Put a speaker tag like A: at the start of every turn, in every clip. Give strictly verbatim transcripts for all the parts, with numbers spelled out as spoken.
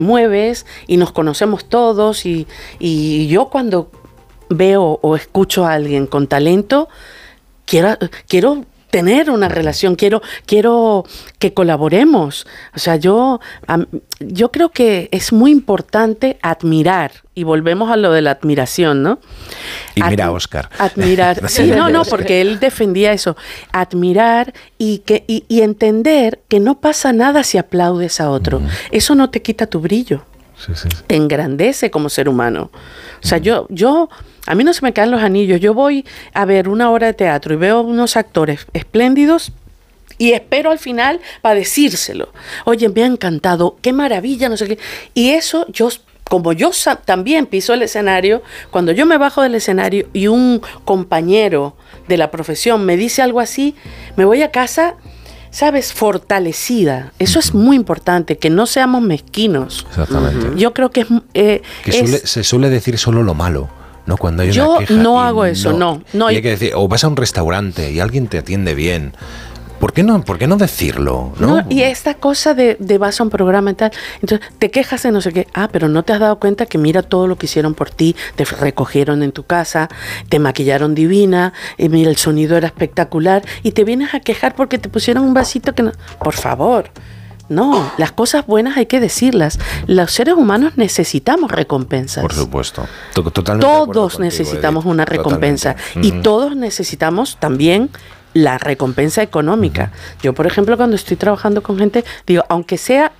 A: mueves y nos conocemos todos y, y yo cuando veo o escucho a alguien con talento, quiero, quiero tener una relación, quiero, quiero que colaboremos. O sea, yo, um, yo creo que es muy importante admirar, y volvemos a lo de la admiración, ¿no?
B: Y mira
A: Ad,
B: Óscar.
A: Admirar, sí, no, no, porque él defendía eso. Admirar y, que, y, y entender que no pasa nada si aplaudes a otro. Uh-huh. Eso no te quita tu brillo. Sí, sí, sí. Te engrandece como ser humano. O sea, uh-huh. yo, yo, a mí no se me caen los anillos. Yo voy a ver una obra de teatro y veo unos actores espléndidos y espero al final para decírselo. Oye, me ha encantado, qué maravilla, no sé qué. Y eso, yo, como yo también piso el escenario, cuando yo me bajo del escenario y un compañero de la profesión me dice algo así, me voy a casa, ¿sabes? Fortalecida. Eso es muy importante, que no seamos mezquinos.
B: Exactamente.
A: Yo creo que es... Eh,
B: que suele, es, se suele decir solo lo malo, ¿no? Cuando hay
A: yo
B: una queja.
A: Yo no hago eso, no. no, no
B: y hay que decir, o vas a un restaurante y alguien te atiende bien. ¿Por qué no, por qué no decirlo? ¿no?
A: No, y esta cosa de, de vas a un programa y tal, entonces te quejas de no sé qué, ah, pero no te has dado cuenta que mira todo lo que hicieron por ti, te recogieron en tu casa, te maquillaron divina, y mira, el sonido era espectacular, y te vienes a quejar porque te pusieron un vasito que no... Por favor, no, las cosas buenas hay que decirlas. Los seres humanos necesitamos recompensas.
B: Por supuesto. Totalmente
A: todos necesitamos contigo, una recompensa. Totalmente. Y uh-huh. todos necesitamos también la recompensa económica. Uh-huh. Yo, por ejemplo, cuando estoy trabajando con gente, digo, aunque sea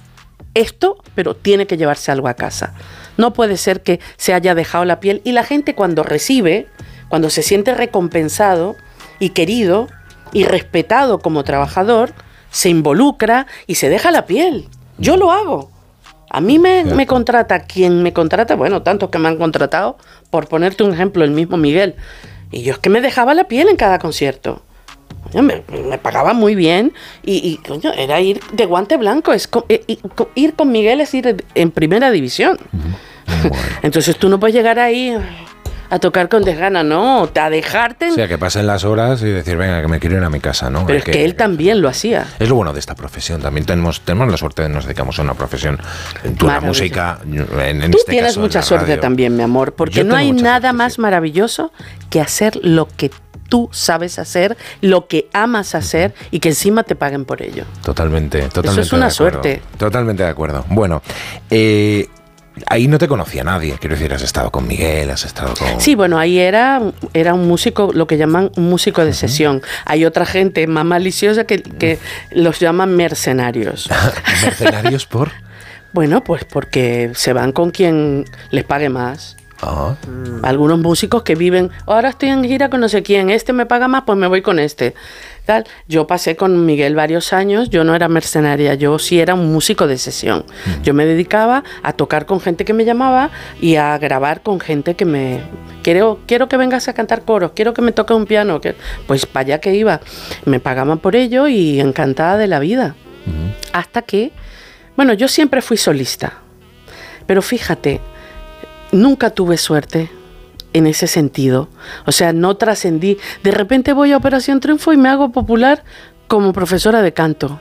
A: esto, pero tiene que llevarse algo a casa. No puede ser que se haya dejado la piel. Y la gente cuando recibe, cuando se siente recompensado y querido y respetado como trabajador, se involucra y se deja la piel. Yo lo hago. A mí me, me contrata quien me contrata, bueno, tantos que me han contratado, por ponerte un ejemplo, el mismo Miguel. Y yo es que me dejaba la piel en cada concierto. Me, me pagaba muy bien y, y coño, era ir de guante blanco. Es co, eh, ir con Miguel es ir en primera división. Uh-huh. Bueno. Entonces tú no puedes llegar ahí a tocar con desgana, no, a dejarte.
B: O sea, que pasen las horas y decir, venga, que me quiero ir a mi casa, ¿no?
A: Pero es que, que él también lo hacía.
B: Es lo bueno de esta profesión. También tenemos, tenemos la suerte de nos dedicamos a una profesión. Tú la música, en, en
A: Tú
B: este
A: tienes
B: caso,
A: mucha suerte
B: radio. También,
A: mi amor, porque no hay nada suerte, más sí. maravilloso que hacer lo que tú sabes hacer, lo que amas hacer y que encima te paguen por ello.
B: Totalmente, totalmente.
A: Eso es una suerte.
B: Totalmente de acuerdo. Bueno, eh... ahí no te conocía nadie, quiero decir, has estado con Miguel, has estado con...
A: Sí, bueno, ahí era, era un músico, lo que llaman un músico de sesión. Uh-huh. Hay otra gente más maliciosa que, que los llaman mercenarios.
B: ¿Mercenarios por?
A: Bueno, pues porque se van con quien les pague más.
B: Uh-huh.
A: Algunos músicos que viven, ahora estoy en gira con no sé quién, este me paga más, pues me voy con este. Tal. Yo pasé con Miguel varios años, yo no era mercenaria, yo sí era un músico de sesión. Uh-huh. Yo me dedicaba a tocar con gente que me llamaba y a grabar con gente que me... Quiero, quiero que vengas a cantar coros, quiero que me toque un piano. Que, pues para allá que iba. Me pagaban por ello y encantada de la vida. Uh-huh. Hasta que... Bueno, yo siempre fui solista. Pero fíjate, nunca tuve suerte en ese sentido. O sea, no trascendí. De repente voy a Operación Triunfo y me hago popular como profesora de canto.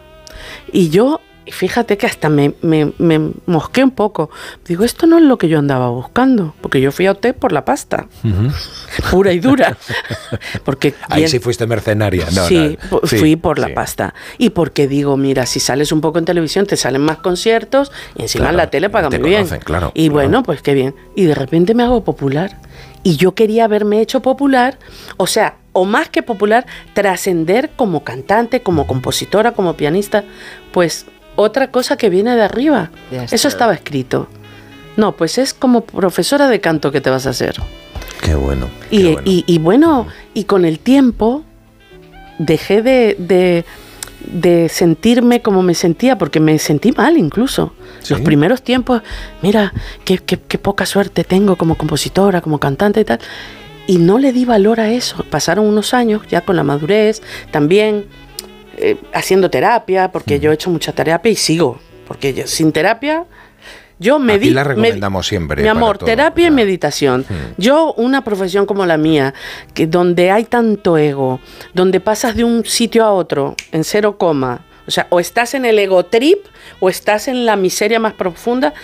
A: Y yo, fíjate que hasta me, me, me mosqué un poco. Digo, esto no es lo que yo andaba buscando, porque yo fui a O T por la pasta, uh-huh. pura y dura. Porque
B: ahí
A: bien,
B: sí fuiste mercenaria. No,
A: sí,
B: no.
A: fui sí, por la sí. pasta. Y porque digo, mira, si sales un poco en televisión, te salen más conciertos y encima claro, en la tele pagan muy
B: conocen,
A: bien.
B: Claro,
A: y
B: claro.
A: bueno, pues qué bien. Y de repente me hago popular. Y yo quería haberme hecho popular, o sea, o más que popular, trascender como cantante, como compositora, como pianista, pues otra cosa que viene de arriba. Eso estaba escrito. No, pues es como profesora de canto que te vas a hacer.
B: Qué bueno.
A: Y,
B: qué bueno.
A: Y, y bueno, y con el tiempo dejé de, de, de sentirme como me sentía, porque me sentí mal incluso. ¿Sí? Los primeros tiempos, mira, qué, qué, qué poca suerte tengo como compositora, como cantante y tal. Y no le di valor a eso. Pasaron unos años ya con la madurez, también eh, haciendo terapia, porque mm. yo he hecho mucha terapia y sigo. Porque yo, sin terapia... Yo me
B: Aquí
A: di,
B: la recomendamos
A: me,
B: siempre.
A: Mi amor,
B: todo,
A: terapia
B: o sea.
A: y meditación. Hmm. Yo, una profesión como la mía, que donde hay tanto ego, donde pasas de un sitio a otro en cero coma, O sea, o estás en el ego trip o estás en la miseria más profunda